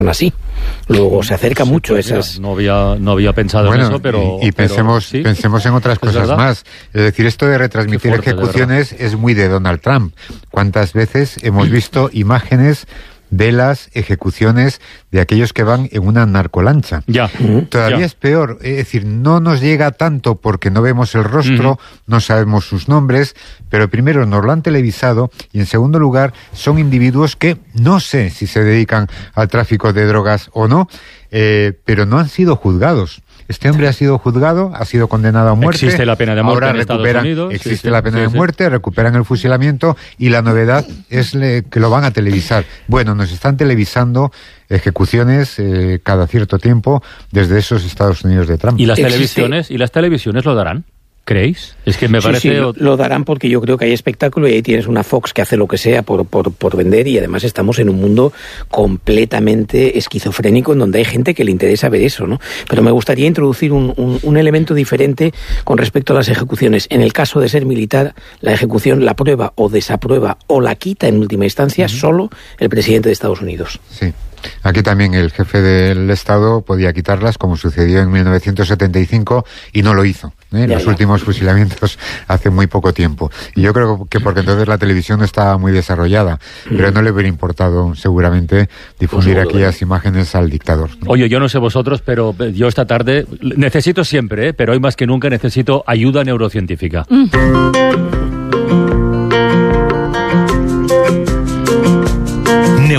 así. Luego se acerca mucho esas... No había pensado en eso, pero... Y pensemos en otras cosas más. Es decir, esto de retransmitir ejecuciones es muy de Donald Trump. ¿Cuántas veces hemos visto imágenes de las ejecuciones de aquellos que van en una narcolancha? Todavía es peor, es decir, no nos llega tanto porque no vemos el rostro, no sabemos sus nombres, pero primero nos lo han televisado y en segundo lugar son individuos que no sé si se dedican al tráfico de drogas o no, pero no han sido juzgados. Este hombre ha sido juzgado, ha sido condenado a muerte. Existe la pena de muerte en Estados Unidos. Existe la pena de muerte, recuperan el fusilamiento y la novedad es que lo van a televisar. Bueno, nos están televisando ejecuciones cada cierto tiempo desde esos Estados Unidos de Trump. ¿Y las televisiones lo darán? ¿Creéis? Es que me parece... Sí, lo darán porque yo creo que hay espectáculo y ahí tienes una Fox que hace lo que sea por vender, y además estamos en un mundo completamente esquizofrénico en donde hay gente que le interesa ver eso, ¿no? Pero me gustaría introducir un elemento diferente con respecto a las ejecuciones. En el caso de ser militar, la ejecución la prueba o desaprueba o la quita en última instancia solo el presidente de Estados Unidos. Sí. Aquí también el jefe del Estado podía quitarlas, como sucedió en 1975, y no lo hizo. Los últimos fusilamientos hace muy poco tiempo. Y yo creo que porque entonces la televisión no estaba muy desarrollada, pero no le hubiera importado seguramente difundir aquellas imágenes al dictador. Oye, yo no sé vosotros, pero yo esta tarde necesito siempre, pero hoy más que nunca necesito ayuda neurocientífica.